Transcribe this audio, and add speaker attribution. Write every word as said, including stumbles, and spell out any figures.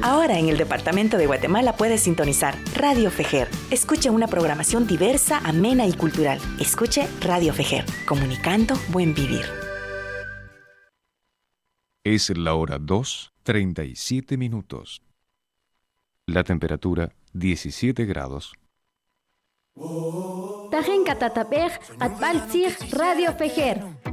Speaker 1: Ahora en el departamento de Guatemala puedes sintonizar Radio Fejer. Escuche una programación diversa, amena y cultural. Escuche Radio Fejer, comunicando buen vivir.
Speaker 2: Es la hora dos, treinta y siete minutos. La temperatura diecisiete grados.
Speaker 3: Tajen katatapej atbaltzig Radio Fejer.